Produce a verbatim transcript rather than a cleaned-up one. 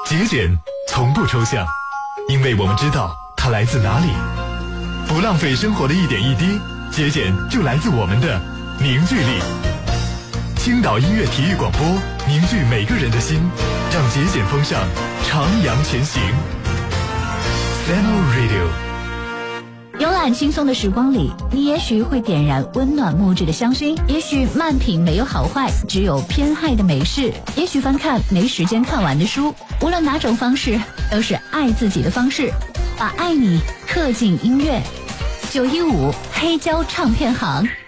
节俭从不抽象，因为我们知道它来自哪里。不浪费生活的一点一滴，节俭就来自我们的凝聚力。青岛音乐体育广播，凝聚每个人的心，让节俭风尚徜徉前行。Sano Radio。 慵懒轻松的时光里，你也许会点燃温暖木质的香薰，也许慢品没有好坏，只有偏爱的美式，也许翻看没时间看完的书。无论哪种方式，都是爱自己的方式，把爱你刻进音乐。九一五黑胶唱片行。